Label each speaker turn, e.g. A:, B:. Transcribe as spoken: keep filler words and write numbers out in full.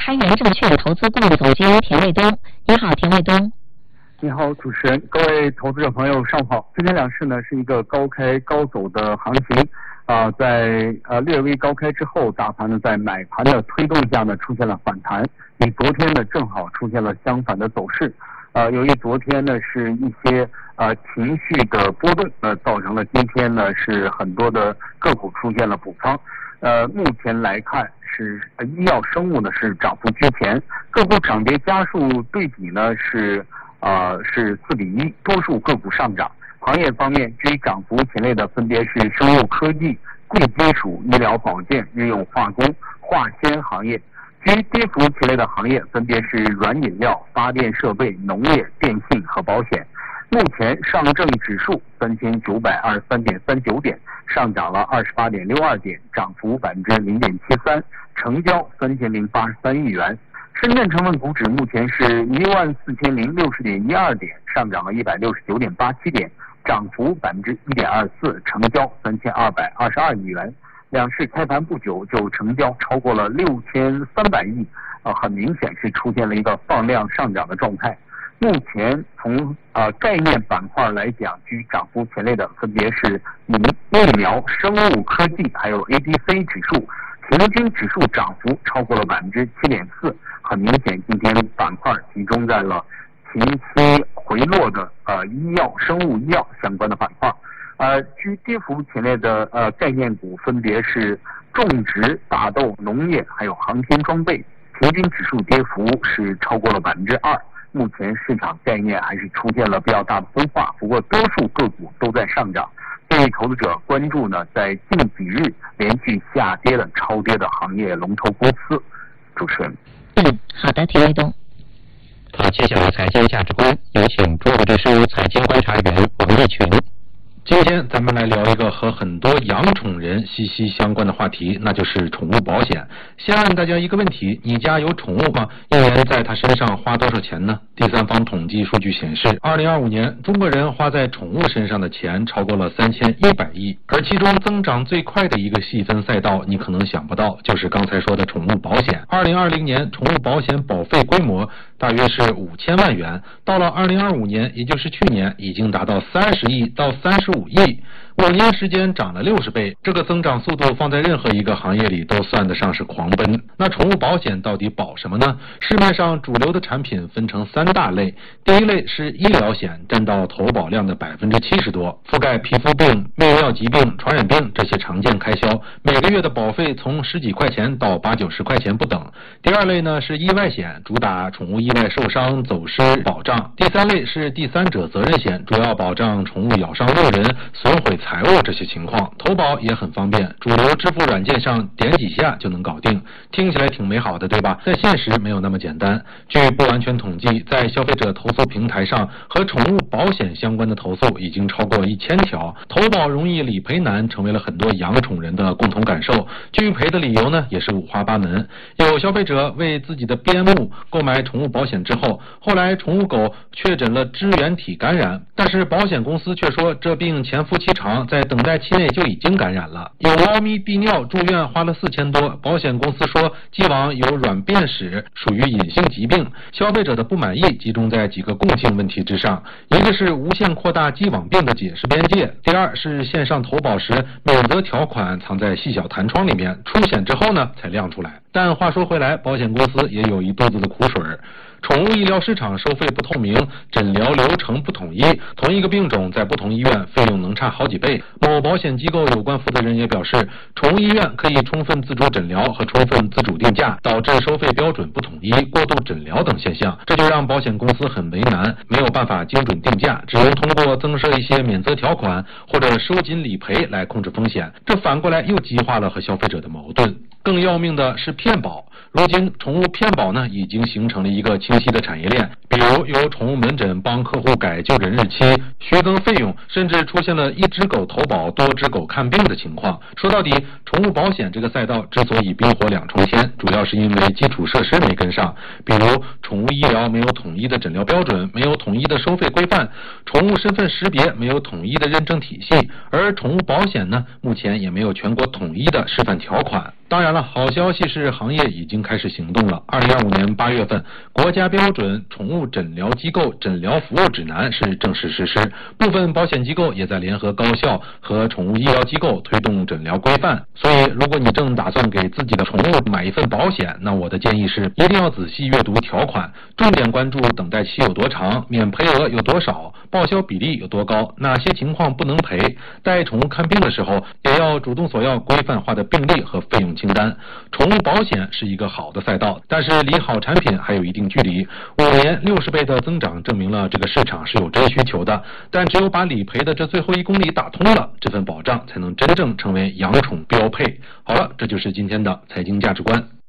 A: 开元证券投资顾问总监田卫东。你好，田卫东。
B: 你好，主持人，各位投资者朋友，上午好。今天两市呢是一个高开高走的行情，啊、呃，在呃略微高开之后，大盘呢在买盘的推动下呢出现了反弹，与昨天呢正好出现了相反的走势。呃，由于昨天呢是一些呃情绪的波动，呃，造成了今天呢是很多的个股出现了补仓。呃，目前来看是呃医药生物呢是涨幅居前，个股涨跌家数对比呢是呃是四比一，多数个股上涨。行业方面，居涨幅前列的分别是生物科技、贵金属、医疗保健、日用化工、化纤行业。居跌幅前列的行业分别是软饮料、发电设备、农业、电信和保险。目前上证指数三千九百二十三点三九点，上涨了二十八点六二点，涨幅百分之零点七三，成交三千零八十三亿元。深圳成分股指目前是一万四千零六十点一二点，上涨了一百六十九点八七点，涨幅百分之一点二四，成交三千二百二十二亿元。两市开盘不久就成交超过了六千三百亿，呃，很明显是出现了一个放量上涨的状态。目前从呃概念板块来讲，居涨幅前列的分别是疫疫苗、生物科技，还有 A D C 指数，平均指数涨幅超过了百分之七点四。很明显，今天板块集中在了近期回落的呃医药、生物医药相关的板块。呃，居跌幅前列的呃概念股分别是种植、大豆、农业，还有航天装备，平均指数跌幅是超过了百分之二。目前市场概念还是出现了比较大的分化，不过多数个股都在上涨。对于投资者关注呢，在近几日连续下跌的超跌的行业龙头公司。主持人。
A: 嗯，好的，田卫东。
C: 好，接下来财经价值观，有请中国之声财经观察员王立群。
D: 今天咱们来聊一个和很多养宠人息息相关的话题，那就是宠物保险。先问大家一个问题，你家有宠物吗？一年在它身上花多少钱呢？第三方统计数据显示，二零二五年中国人花在宠物身上的钱超过了三千一百亿，而其中增长最快的一个细分赛道，你可能想不到，就是刚才说的宠物保险。二零二零年宠物保险保费规模大约是五千万元，到了二零二五年，也就是去年，已经达到三十亿到三十五亿，五年时间涨了六十倍，这个增长速度放在任何一个行业里都算得上是狂奔。那宠物保险到底保什么呢？市面上主流的产品分成三大类，第一类是医疗险，占到投保量的百分之七十多，覆盖皮肤病、泌尿疾病、传染病这些常见开销，每个月的保费从十几块钱到八九十块钱不等。第二类呢是意外险，主打宠物意外受伤、走失保障。第三类是第三者责任险，主要保障宠物咬伤路人、损毁财物这些情况，投保也很方便，主流支付软件上点几下就能搞定，听起来挺美好的，对吧？在现实没有那么简单。据不完全统计，在消费者投诉平台上和宠物保险相关的投诉已经超过一千条，投保容易理赔难成为了很多养宠人的共同感受。拒赔的理由呢也是五花八门，有消费者为自己的边牧购买宠物保险之后，后来宠物狗确诊了支原体感染，但是保险公司却说这病潜伏期长，在等待期内就已经感染了。有猫咪泌尿住院花了四千多，保险公司说既往有软便史，属于隐性疾病。消费者的不满意集中在几个共性问题之上，一个是无限扩大既往病的解释边界，第二是线上投保时免责条款藏在细小弹窗里面，出险之后呢才亮出来。但话说回来，保险公司也有一肚子的苦水。宠物医疗市场收费不透明，诊疗流程不统一，同一个病种在不同医院费用能差好几倍。某保险机构有关负责人也表示，宠物医院可以充分自主诊疗和充分自主定价，导致收费标准不统一、过度诊疗等现象，这就让保险公司很为难，没有办法精准定价，只能通过增设一些免责条款或者收紧理赔来控制风险。这反过来又激化了和消费者的矛盾。更要命的是骗保，如今宠物骗保呢已经形成了一个清晰的产业链， 比如由宠物门诊帮客户改就诊日期、虚增费用，甚至出现了一只狗投保多只狗看病的情况。说到底，宠物保险这个赛道之所以冰火两重天，主要是因为基础设施没跟上，比如宠物医疗没有统一的诊疗标准，没有统一的收费规范，宠物身份识别没有统一的认证体系，而宠物保险呢，目前也没有全国统一的示范条款。当然了，好消息是行业已经开始行动了。二零二五年八月份，国家标准宠物诊疗机构诊疗服务指南是正式实施，部分保险机构也在联合高校和宠物医疗机构推动诊疗规范。所以，如果你正打算给自己的宠物买一份保险，那我的建议是一定要仔细阅读条款，重点关注等待期有多长，免赔额有多少，报销比例有多高，哪些情况不能赔。带宠物看病的时候，也要主动索要规范化的病历和费用清单。宠物保险是一个好的赛道，但是离好产品还有一定距离。五年六十倍的增长证明了这个市场是有真需求的，但只有把理赔的这最后一公里打通了，这份保障才能真正成为养宠标配。好了，这就是今天的财经价值观。